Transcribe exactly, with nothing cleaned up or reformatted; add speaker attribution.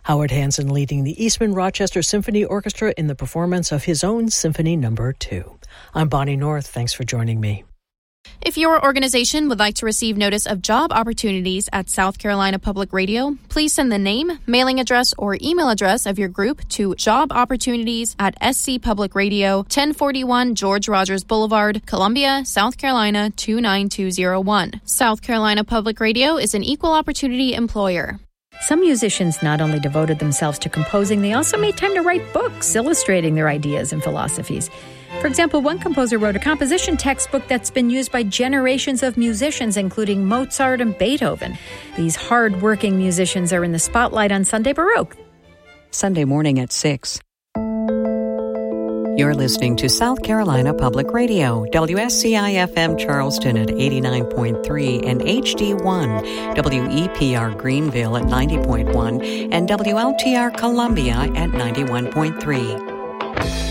Speaker 1: Howard Hansen leading the Eastman Rochester Symphony Orchestra in the performance of his own Symphony Number two. I'm Bonnie North. Thanks for joining me.
Speaker 2: If your organization would like to receive notice of job opportunities at South Carolina Public Radio, please send the name, mailing address, or email address of your group to job opportunities at S C Public Radio, ten forty-one George Rogers Boulevard, Columbia, South Carolina two nine two zero one. South Carolina Public Radio is an equal opportunity employer.
Speaker 3: Some musicians not only devoted themselves to composing, they also made time to write books illustrating their ideas and philosophies. For example, one composer wrote a composition textbook that's been used by generations of musicians, including Mozart and Beethoven. These hard-working musicians are in the spotlight on Sunday Baroque.
Speaker 4: Sunday morning at six. You're listening to South Carolina Public Radio, W S C I F M Charleston at eighty-nine point three and H D one, W E P R Greenville at ninety point one, and W L T R Columbia at ninety-one point three.